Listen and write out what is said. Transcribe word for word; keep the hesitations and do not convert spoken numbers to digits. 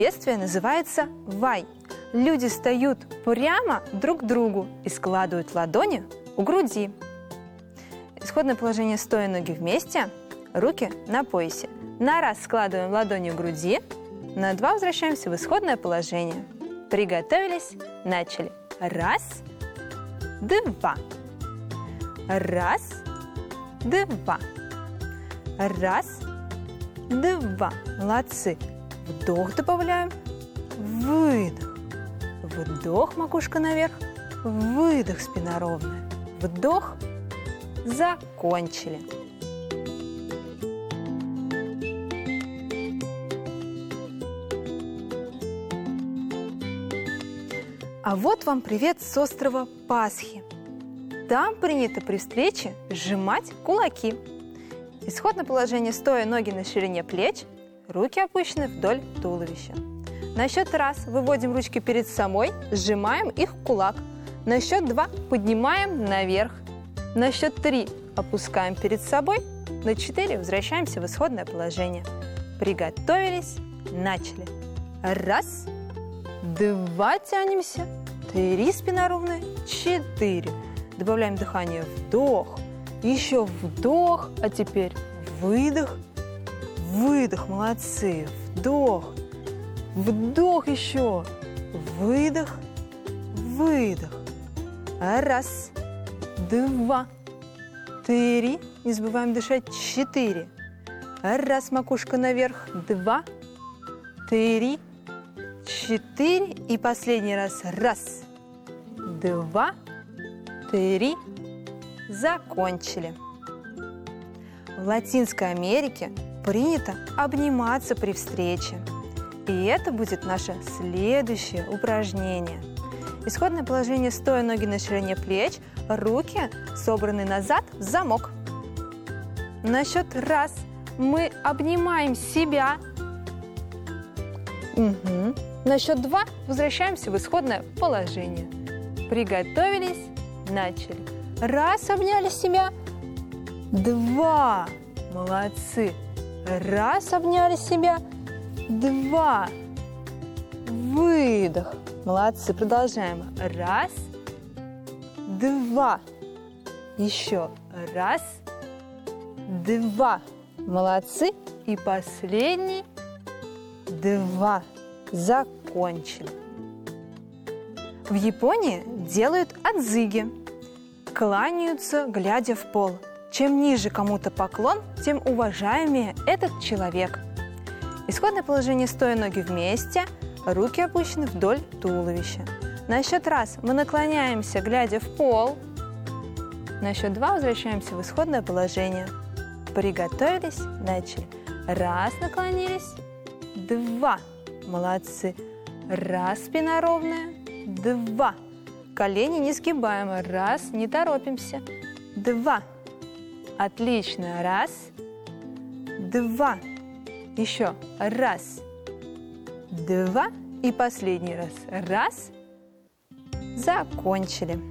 Приветствие называется вай. Люди встают прямо друг к другу и складывают ладони у груди. Исходное положение стоя, ноги вместе, руки на поясе. На раз складываем ладони у груди, на два возвращаемся в исходное положение. Приготовились, начали. Раз, два. Раз, два. Раз, два. Молодцы. Вдох добавляем, выдох. Вдох, макушка наверх, выдох, спина ровная. Вдох, закончили. А вот вам привет с острова Пасхи. Там принято при встрече сжимать кулаки. Исходное положение стоя, ноги на ширине плеч, руки опущены вдоль туловища. На счет раз выводим ручки перед собой, сжимаем их в кулак. На счет два поднимаем наверх. На счет три опускаем перед собой. На четыре возвращаемся в исходное положение. Приготовились, начали. Раз, два, тянемся. Три, спина ровная. Четыре. Добавляем дыхание, вдох. Еще вдох, а теперь выдох. Выдох, молодцы. Вдох. Вдох еще. Выдох. Выдох. Раз, два, три. Не забываем дышать. Четыре. Раз, макушка наверх. Два, три, четыре. И последний раз. Раз, два, три. Закончили. В Латинской Америке принято обниматься при встрече. И это будет наше следующее упражнение. Исходное положение стоя, ноги на ширине плеч, руки собраны назад в замок. На счет раз мы обнимаем себя. Угу. На счет два возвращаемся в исходное положение. Приготовились, начали. Раз, обняли себя. Два. Молодцы. Раз, обняли себя. Два. Выдох. Молодцы. Продолжаем. Раз. Два. Еще. Раз. Два. Молодцы. И последний. Два. Закончили. В Японии делают адзыги. Кланяются, глядя в пол. Чем ниже кому-то поклон, тем уважаемее этот человек. Исходное положение стоя, ноги вместе, руки опущены вдоль туловища. На счет раз мы наклоняемся, глядя в пол. На счет два возвращаемся в исходное положение. Приготовились, начали. Раз, наклонились. Два. Молодцы. Раз, спина ровная. Два. Колени не сгибаем. Раз, не торопимся. Два. Отлично. Раз. Два. Еще. Раз. Два. И последний раз. Раз. Закончили.